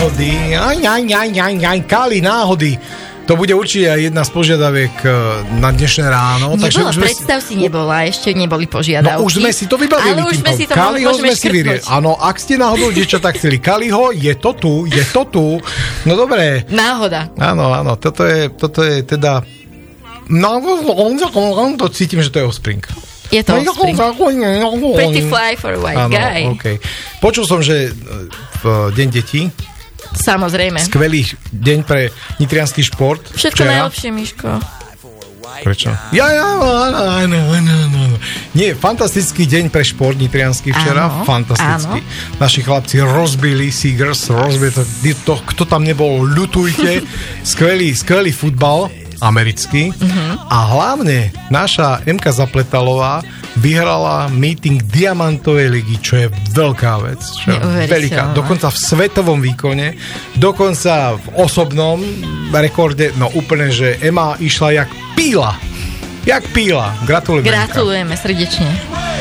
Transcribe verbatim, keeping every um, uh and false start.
náhody. Aj, aj, aj, aj, aj, Kali náhody. To bude určite aj jedna z požiadaviek na dnešné ráno. Nebola, takže predstav si, nebola, ešte neboli požiadavky. No už sme si to vybavili. Ale už sme si to Kaliho môžeme sme si vyriešili. Áno, ak ste náhodou dievčatá chceli Kaliho, je to tu, je to tu. No dobré. Náhoda. Áno, áno, toto je, toto je teda... No, to cítim, že to je Offspring. Je to Offspring. Pretty fly for a white áno, guy. Okay. Počul som, že v Deň detí samozrejme. Skvelý deň pre nitriansky šport. Všetko včera. Najlepšie, Miško. Prečo? Ja, ja, no, no, no, no. Nie, fantastický deň pre šport nitriansky včera. Áno, fantastický. Áno. Naši chlapci rozbili Seagers, rozbili to, to, kto tam nebol, ľutujte. Skvelý, skvelý futbal americký. Uh-huh. A hlavne naša Emka Zapletalová vyhrala meeting Diamantovej ligy, čo je veľká vec. Čo je veľká. Dokonca v svetovom výkone, dokonca v osobnom rekorde, no úplne, že Ema išla jak píla. Jak píla. Gratulujeme. Gratulujeme srdečne.